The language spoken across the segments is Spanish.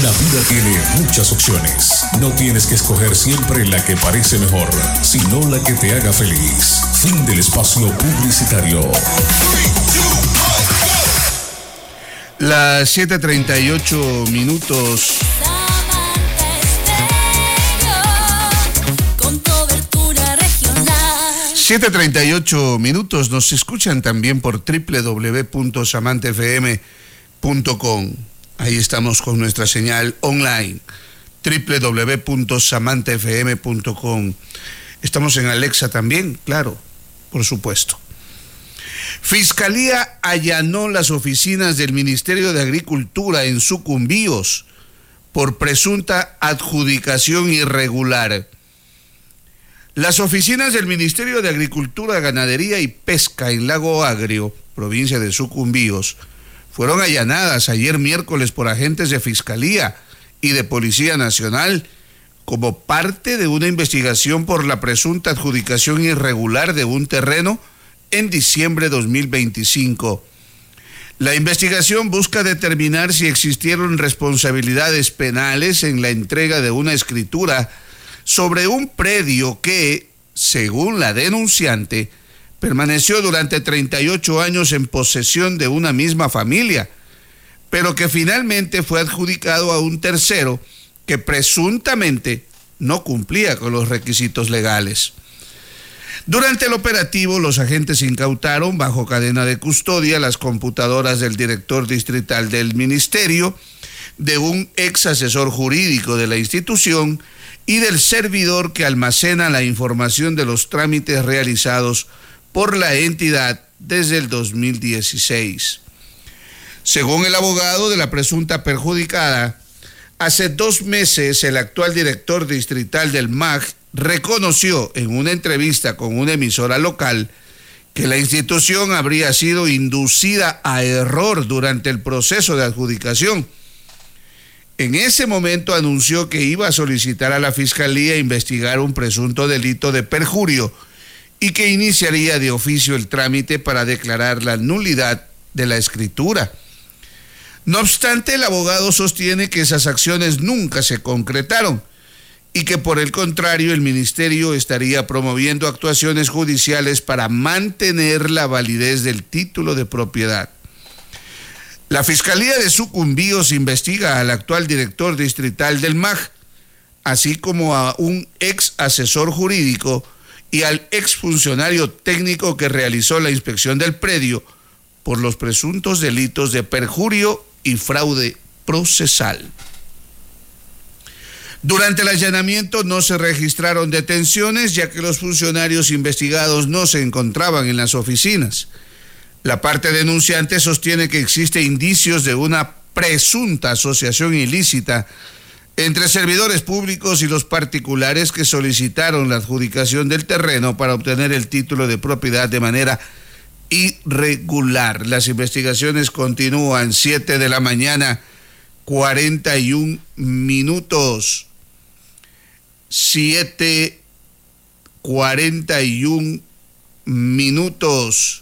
La vida tiene muchas opciones. No tienes que escoger siempre la que parece mejor, sino la que te haga feliz. Fin del espacio publicitario. Las 7:38 minutos. Con cobertura regional. 7:38 minutos. Nos escuchan también por www.samantefm.com. Ahí estamos con nuestra señal online. www.samantefm.com. Estamos en Alexa también, claro, por supuesto. Fiscalía allanó las oficinas del Ministerio de Agricultura en Sucumbíos por presunta adjudicación irregular. Las oficinas del Ministerio de Agricultura, Ganadería y Pesca en Lago Agrio, provincia de Sucumbíos, fueron allanadas ayer miércoles por agentes de Fiscalía y de Policía Nacional como parte de una investigación por la presunta adjudicación irregular de un terreno en diciembre de 2025. La investigación busca determinar si existieron responsabilidades penales en la entrega de una escritura sobre un predio que, según la denunciante, permaneció durante 38 años en posesión de una misma familia, pero que finalmente fue adjudicado a un tercero que presuntamente no cumplía con los requisitos legales. Durante el operativo, los agentes incautaron bajo cadena de custodia las computadoras del director distrital del ministerio, de un ex asesor jurídico de la institución y del servidor que almacena la información de los trámites realizados por la entidad desde el 2016. Según el abogado de la presunta perjudicada, hace 2 meses el actual director distrital del MAG reconoció en una entrevista con una emisora local que la institución habría sido inducida a error durante el proceso de adjudicación. En ese momento anunció que iba a solicitar a la Fiscalía investigar un presunto delito de perjurio y que iniciaría de oficio el trámite para declarar la nulidad de la escritura. No obstante, el abogado sostiene que esas acciones nunca se concretaron y que por el contrario el ministerio estaría promoviendo actuaciones judiciales para mantener la validez del título de propiedad. La Fiscalía de Sucumbíos investiga al actual director distrital del MAG, así como a un ex asesor jurídico y al exfuncionario técnico que realizó la inspección del predio por los presuntos delitos de perjurio y fraude procesal. Durante el allanamiento no se registraron detenciones, ya que los funcionarios investigados no se encontraban en las oficinas. La parte denunciante sostiene que existe indicios de una presunta asociación ilícita entre servidores públicos y los particulares que solicitaron la adjudicación del terreno para obtener el título de propiedad de manera irregular. Las investigaciones continúan. 7 de la mañana, 41 minutos. 7:41 minutos.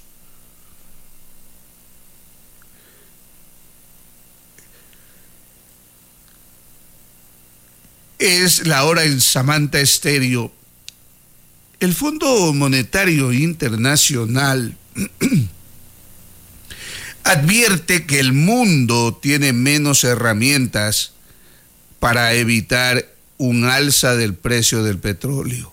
Es la hora en Samantha Estéreo. El Fondo Monetario Internacional advierte que el mundo tiene menos herramientas para evitar un alza del precio del petróleo.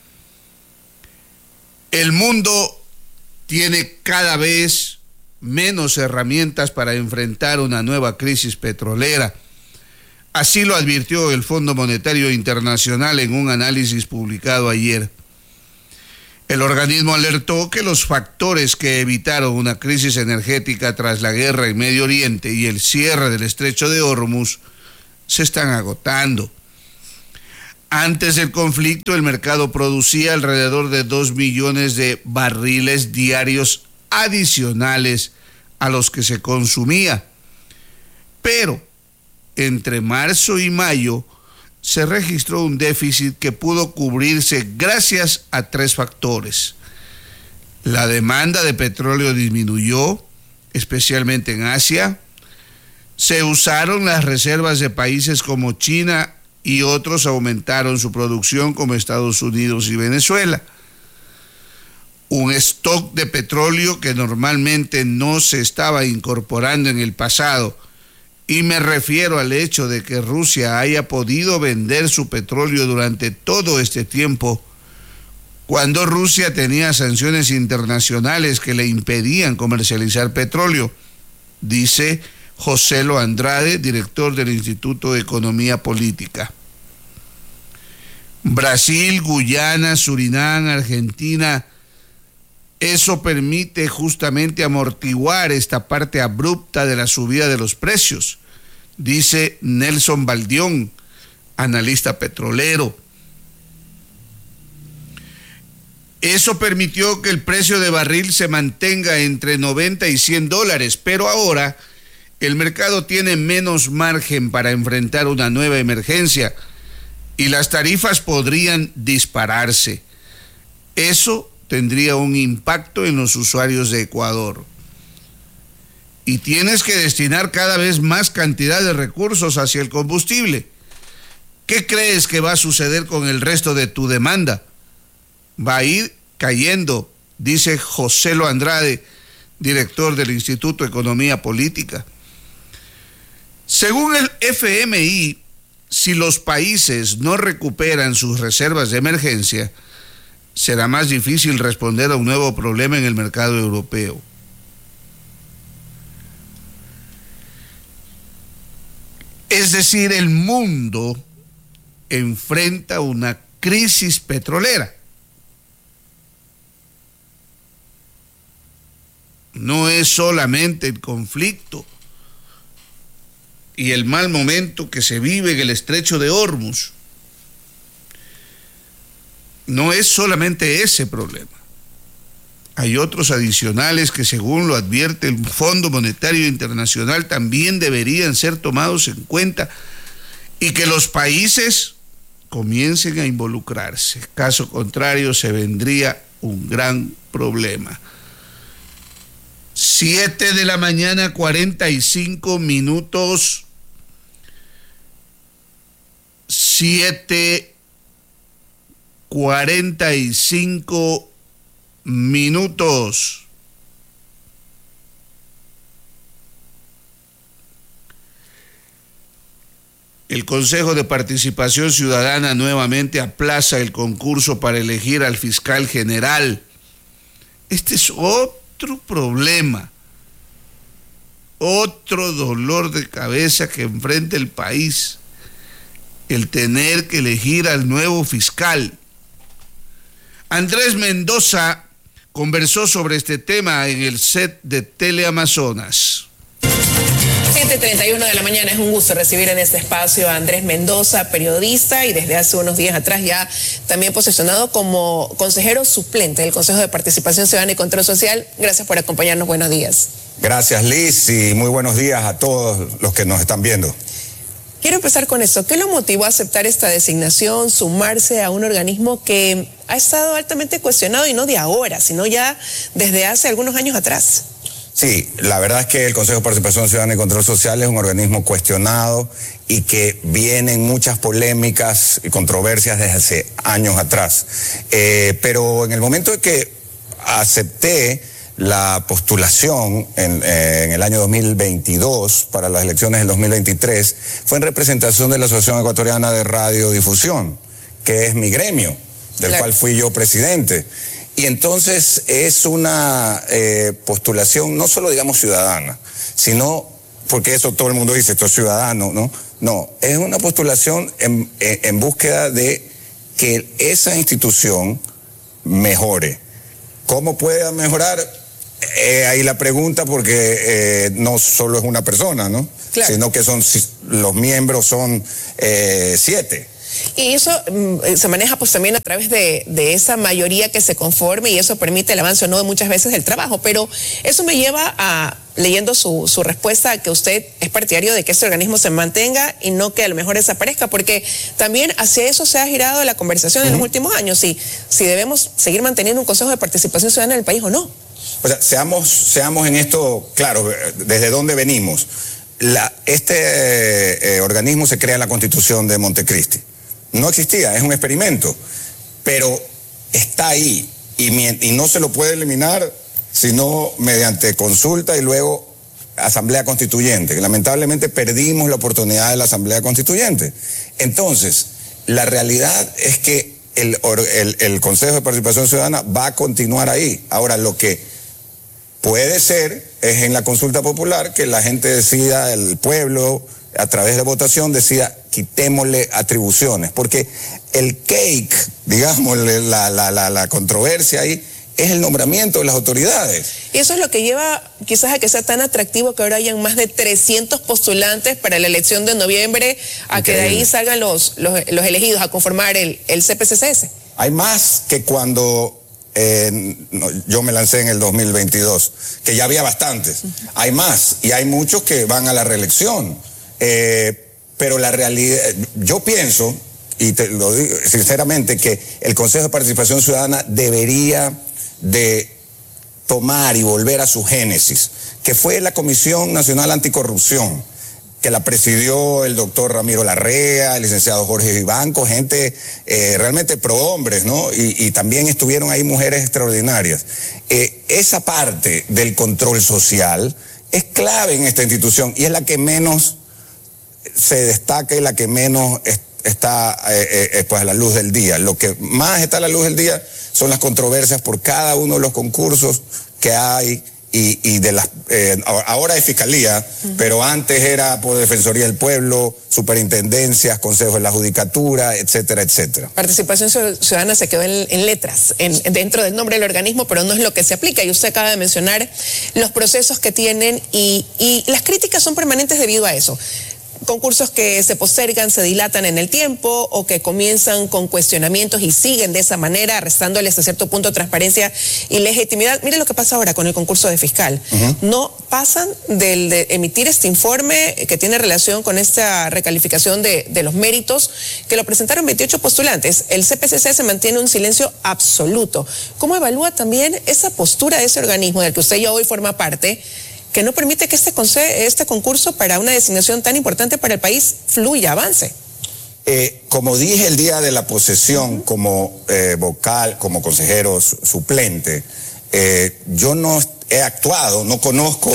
El mundo tiene cada vez menos herramientas para enfrentar una nueva crisis petrolera. Así lo advirtió el Fondo Monetario Internacional en un análisis publicado ayer. El organismo alertó que los factores que evitaron una crisis energética tras la guerra en Medio Oriente y el cierre del Estrecho de Hormuz se están agotando. Antes del conflicto, el mercado producía alrededor de 2 millones de barriles diarios adicionales a los que se consumía. Pero entre marzo y mayo se registró un déficit que pudo cubrirse gracias a 3 factores. La demanda de petróleo disminuyó, especialmente en Asia. Se usaron las reservas de países como China y otros aumentaron su producción como Estados Unidos y Venezuela. Un stock de petróleo que normalmente no se estaba incorporando en el pasado, y me refiero al hecho de que Rusia haya podido vender su petróleo durante todo este tiempo, cuando Rusia tenía sanciones internacionales que le impedían comercializar petróleo, dice José Lo Andrade, director del Instituto de Economía Política. Brasil, Guyana, Surinam, Argentina, eso permite justamente amortiguar esta parte abrupta de la subida de los precios, dice Nelson Baldión, analista petrolero. Eso permitió que el precio de barril se mantenga entre 90 y 100 dólares, pero ahora el mercado tiene menos margen para enfrentar una nueva emergencia y las tarifas podrían dispararse. Eso tendría un impacto en los usuarios de Ecuador. Y tienes que destinar cada vez más cantidad de recursos hacia el combustible. ¿Qué crees que va a suceder con el resto de tu demanda? Va a ir cayendo, dice José Lo Andrade, director del Instituto de Economía Política. Según el FMI, si los países no recuperan sus reservas de emergencia, será más difícil responder a un nuevo problema en el mercado europeo. Es decir, el mundo enfrenta una crisis petrolera. No es solamente el conflicto y el mal momento que se vive en el estrecho de Hormuz. No es solamente ese problema. Hay otros adicionales que, según lo advierte el Fondo Monetario Internacional, también deberían ser tomados en cuenta y que los países comiencen a involucrarse. Caso contrario, se vendría un gran problema. 7:45 a.m. 7:45 minutos. El Consejo de Participación Ciudadana nuevamente aplaza el concurso para elegir al fiscal general. Este es otro problema, otro dolor de cabeza que enfrenta el país, el tener que elegir al nuevo fiscal. Andrés Mendoza conversó sobre este tema en el set de Teleamazonas. 7:31 de la mañana, es un gusto recibir en este espacio a Andrés Mendoza, periodista y desde hace unos días atrás ya también posicionado como consejero suplente del Consejo de Participación Ciudadana y Control Social. Gracias por acompañarnos, buenos días. Gracias, Liz, y muy buenos días a todos los que nos están viendo. Quiero empezar con esto. ¿Qué lo motivó a aceptar esta designación, sumarse a un organismo que ha estado altamente cuestionado y no de ahora, sino ya desde hace algunos años atrás? Sí, la verdad es que el Consejo de Participación Ciudadana y Control Social es un organismo cuestionado y que vienen muchas polémicas y controversias desde hace años atrás. Pero en el momento de que acepté la postulación en el año 2022 para las elecciones del 2023, fue en representación de la Asociación Ecuatoriana de Radiodifusión, que es mi gremio, del cual fui yo presidente. Y entonces es una postulación no solo, digamos, ciudadana, sino, porque eso todo el mundo dice, esto es ciudadano, ¿no? No, es una postulación en búsqueda de que esa institución mejore. ¿Cómo puede mejorar? Ahí la pregunta, porque no solo es una persona, ¿no? Claro. Sino que los miembros son 7. Y eso se maneja pues también a través de esa mayoría que se conforme, y eso permite el avance o no de muchas veces del trabajo. Pero eso me lleva a, leyendo su respuesta, a que usted es partidario de que este organismo se mantenga y no que a lo mejor desaparezca, porque también hacia eso se ha girado la conversación en los últimos años, si debemos seguir manteniendo un Consejo de Participación Ciudadana en el país o no. O sea, seamos en esto, claro, desde dónde venimos. Este organismo se crea en la Constitución de Montecristi. No existía, es un experimento, pero está ahí y no se lo puede eliminar sino mediante consulta y luego Asamblea Constituyente. Lamentablemente perdimos la oportunidad de la Asamblea Constituyente. Entonces, la realidad es que el Consejo de Participación Ciudadana va a continuar ahí. Ahora, lo que puede ser es en la consulta popular que la gente decida, el pueblo, a través de votación, decida, quitémosle atribuciones. Porque el cake, digamos, la controversia ahí, es el nombramiento de las autoridades. Y eso es lo que lleva quizás a que sea tan atractivo que ahora hayan más de 300 postulantes para la elección de noviembre, a que de ahí salgan los elegidos a conformar el CPCCS. Hay más que cuando yo me lancé en el 2022, que ya había bastantes. Hay más, y hay muchos que van a la reelección. Pero la realidad, yo pienso, y te lo digo sinceramente, que el Consejo de Participación Ciudadana debería de tomar y volver a su génesis, que fue la Comisión Nacional Anticorrupción, que la presidió el doctor Ramiro Larrea, el licenciado Jorge Vivanco, gente realmente pro hombres, ¿no? Y también estuvieron ahí mujeres extraordinarias. Esa parte del control social es clave en esta institución y es la que menos se destaca y la que menos está pues a la luz del día. Lo que más está a la luz del día son las controversias por cada uno de los concursos que hay y de las ahora es Fiscalía, pero antes era por Defensoría del Pueblo, superintendencias, consejos de la judicatura, etcétera, etcétera. Participación Ciudadana se quedó en letras, dentro del nombre del organismo, pero no es lo que se aplica. Y usted acaba de mencionar los procesos que tienen y las críticas son permanentes debido a eso. Concursos que se postergan, se dilatan en el tiempo o que comienzan con cuestionamientos y siguen de esa manera, restándole hasta cierto punto transparencia y legitimidad. Mire lo que pasa ahora con el concurso de fiscal. No pasan de emitir este informe que tiene relación con esta recalificación de los méritos, que lo presentaron 28 postulantes. El CPCC se mantiene un silencio absoluto. ¿Cómo evalúa también esa postura de ese organismo del que usted ya hoy forma parte, que no permite que este concurso para una designación tan importante para el país fluya, avance? Como dije el día de la posesión, como vocal, como consejero suplente, yo no he actuado, no conozco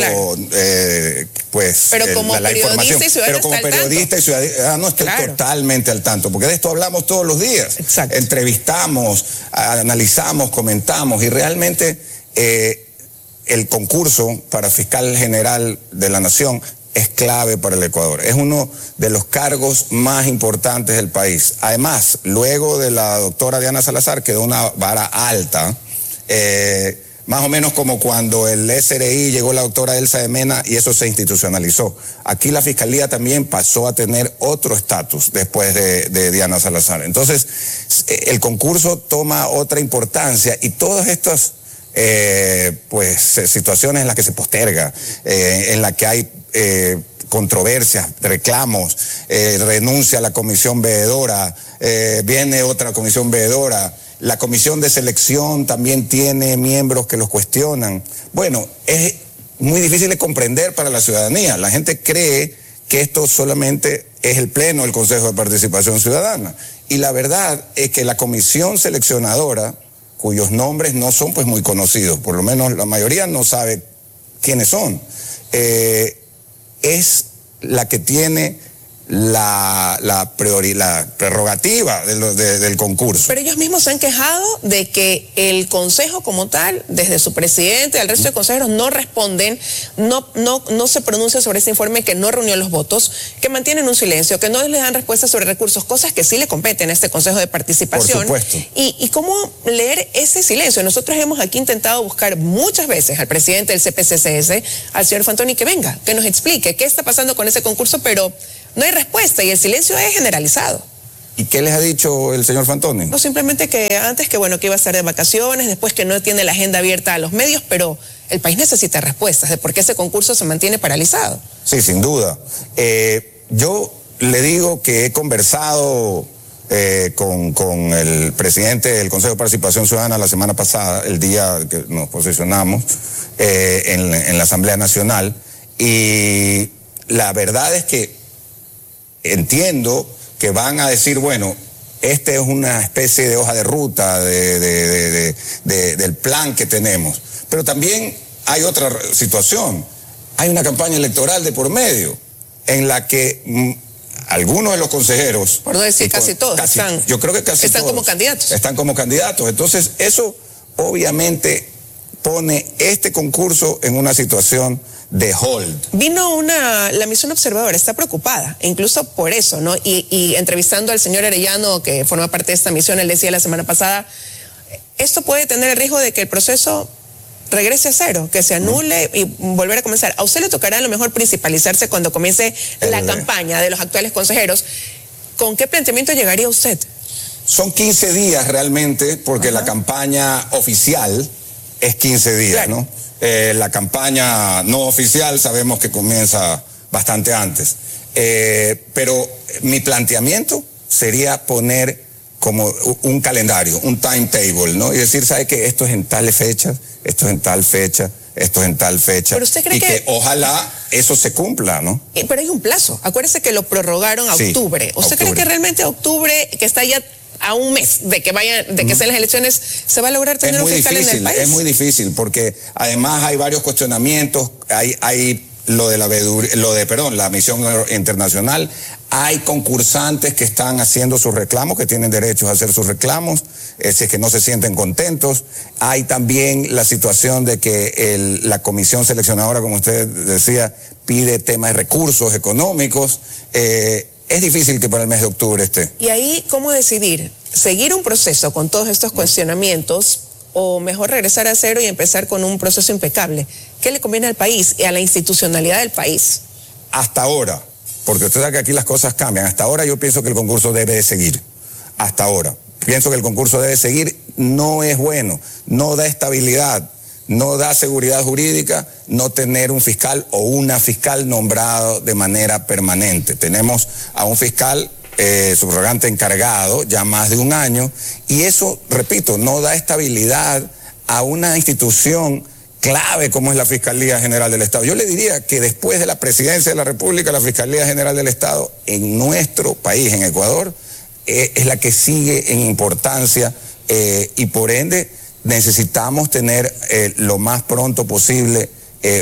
pero como la información, pero como periodista y ciudadano estoy totalmente al tanto, porque de esto hablamos todos los días. Exacto. Entrevistamos, analizamos, comentamos y realmente el concurso para fiscal general de la Nación es clave para el Ecuador. Es uno de los cargos más importantes del país. Además, luego de la doctora Diana Salazar quedó una vara alta, más o menos como cuando el SRI llegó la doctora Elsa de Mena y eso se institucionalizó. Aquí la Fiscalía también pasó a tener otro estatus después de Diana Salazar. Entonces, el concurso toma otra importancia y todas estas situaciones en las que se posterga, en las que hay controversias, reclamos, renuncia a la comisión veedora, viene otra comisión veedora, la comisión de selección también tiene miembros que los cuestionan. Bueno, es muy difícil de comprender para la ciudadanía. La gente cree que esto solamente es el pleno del Consejo de Participación Ciudadana. Y la verdad es que la comisión seleccionadora, cuyos nombres no son pues muy conocidos, por lo menos la mayoría no sabe quiénes son, es la que tiene la prerrogativa del concurso. Pero ellos mismos se han quejado de que el consejo como tal, desde su presidente al resto de consejeros, no responden, no se pronuncia sobre ese informe, que no reunió los votos, que mantienen un silencio, que no les dan respuestas sobre recursos, cosas que sí le competen a este Consejo de Participación. Por supuesto. ¿Y cómo leer ese silencio? Nosotros hemos aquí intentado buscar muchas veces al presidente del CPCCS, al señor Fantoni, que venga, que nos explique qué está pasando con ese concurso, pero no hay respuesta y el silencio es generalizado. ¿Y qué les ha dicho el señor Fantoni? No, simplemente que antes que que iba a estar de vacaciones, después que no tiene la agenda abierta a los medios, pero el país necesita respuestas de por qué ese concurso se mantiene paralizado. Sí, sin duda. Yo le digo que he conversado con el presidente del Consejo de Participación Ciudadana la semana pasada, el día que nos posicionamos en la Asamblea Nacional, y la verdad es que entiendo que van a decir, bueno, este es una especie de hoja de ruta del plan que tenemos. Pero también hay otra situación. Hay una campaña electoral de por medio en la que algunos de los consejeros... Por no decir casi todos. Yo creo que casi están todos. Como candidatos. Están como candidatos. Entonces, eso obviamente pone este concurso en una situación de hold. Vino la misión observadora, está preocupada, incluso por eso, ¿no? Y entrevistando al señor Arellano, que forma parte de esta misión, él decía la semana pasada, esto puede tener el riesgo de que el proceso regrese a cero, que se anule y volver a comenzar. A usted le tocará a lo mejor principalizarse cuando comience la campaña de los actuales consejeros. ¿Con qué planteamiento llegaría usted? Son 15 días realmente, porque la campaña oficial es 15 días, claro, ¿no? La campaña no oficial sabemos que comienza bastante antes. Pero mi planteamiento sería poner como un calendario, un timetable, ¿no? Y decir, ¿sabe qué? Esto es en tales fechas, esto es en tal fecha, esto es en tal fecha. Pero usted cree y que ojalá eso se cumpla, ¿no? Pero hay un plazo. Acuérdese que lo prorrogaron a octubre. ¿Usted cree que realmente octubre, que está ya a un mes de que sean las elecciones, se va a lograr tener un fiscal en el país? Es muy difícil, porque además hay varios cuestionamientos, hay la misión internacional, hay concursantes que están haciendo sus reclamos, que tienen derechos a hacer sus reclamos, si es que no se sienten contentos. Hay también la situación de que la comisión seleccionadora, como usted decía, pide temas de recursos económicos. Es difícil que para el mes de octubre esté. Y ahí, ¿cómo decidir? ¿Seguir un proceso con todos estos cuestionamientos o mejor regresar a cero y empezar con un proceso impecable? ¿Qué le conviene al país y a la institucionalidad del país? Hasta ahora, porque usted sabe que aquí las cosas cambian, hasta ahora yo pienso que el concurso debe de seguir. Hasta ahora. Pienso que el concurso debe seguir, no es bueno, no da estabilidad, no da seguridad jurídica no tener un fiscal o una fiscal nombrado de manera permanente. Tenemos a un fiscal subrogante encargado ya más de un año, y eso, repito, no da estabilidad a una institución clave como es la Fiscalía General del Estado. Yo le diría que después de la Presidencia de la República, la Fiscalía General del Estado en nuestro país, en Ecuador, es la que sigue en importancia, y por ende necesitamos tener lo más pronto posible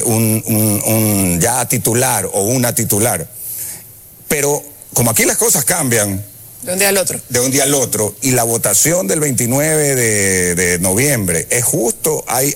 un ya titular o una titular. Pero como aquí las cosas cambian de un día al otro. De un día al otro, y la votación del 29 de noviembre es justo, hay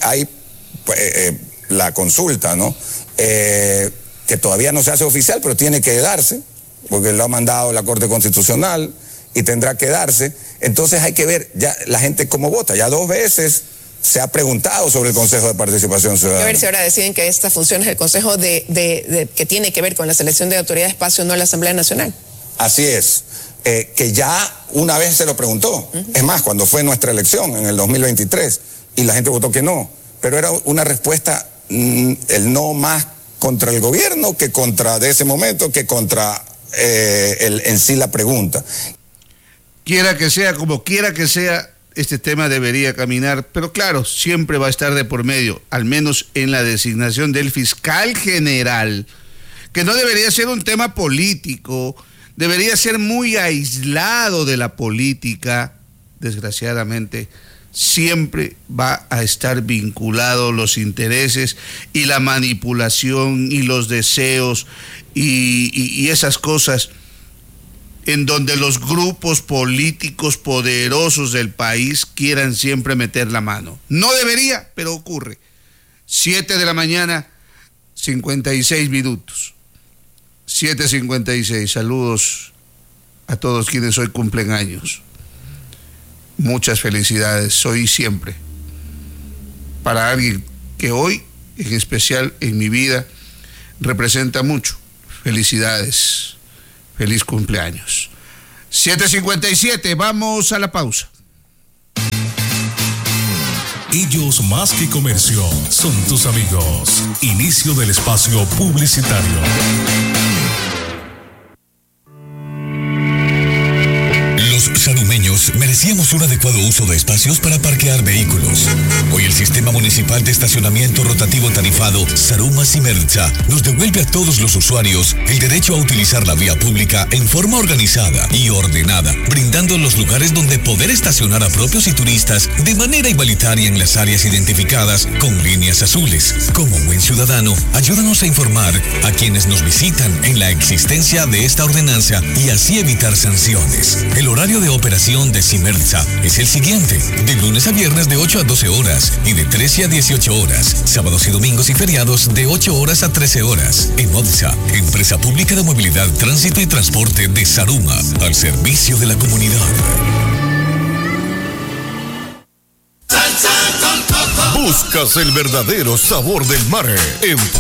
la consulta, ¿no? Que todavía no se hace oficial, pero tiene que darse, porque lo ha mandado la Corte Constitucional y tendrá que darse. Entonces hay que ver ya la gente cómo vota. Ya 2 veces se ha preguntado sobre el Consejo de Participación Ciudadana. A ver si ahora deciden que esta función es el Consejo que tiene que ver con la selección de autoridad de espacio, no la Asamblea Nacional. Así es. Que ya una vez se lo preguntó. Es más, cuando fue nuestra elección en el 2023, y la gente votó que no. Pero era una respuesta, el no más contra el gobierno que contra, de ese momento, que contra en sí la pregunta. Quiera que sea, como quiera que sea, este tema debería caminar, pero claro, siempre va a estar de por medio, al menos en la designación del fiscal general, que no debería ser un tema político, debería ser muy aislado de la política. Desgraciadamente, siempre va a estar vinculado los intereses y la manipulación y los deseos y esas cosas, en donde los grupos políticos poderosos del país quieran siempre meter la mano. No debería, pero ocurre. 7 de la mañana, 56 minutos. 7:56. Saludos a todos quienes hoy cumplen años. Muchas felicidades, hoy y siempre. Para alguien que hoy, en especial en mi vida, representa mucho. Felicidades. Feliz cumpleaños. 7:57, vamos a la pausa. Ellos más que comercio son tus amigos. Inicio del espacio publicitario. Los sanumeños merecen carecíamos un adecuado uso de espacios para parquear vehículos. Hoy el Sistema Municipal de Estacionamiento Rotativo Tarifado, Saruma Simerza, nos devuelve a todos los usuarios el derecho a utilizar la vía pública en forma organizada y ordenada, brindando los lugares donde poder estacionar a propios y turistas de manera igualitaria en las áreas identificadas con líneas azules. Como buen ciudadano, ayúdanos a informar a quienes nos visitan en la existencia de esta ordenanza y así evitar sanciones. El horario de operación de Simerza es el siguiente: de lunes a viernes de 8 a 12 horas y de 13 a 18 horas, sábados y domingos y feriados de 8 horas a 13 horas. En ODSA, Empresa Pública de Movilidad, Tránsito y Transporte de Saruma, al servicio de la comunidad. Buscas el verdadero sabor del mar en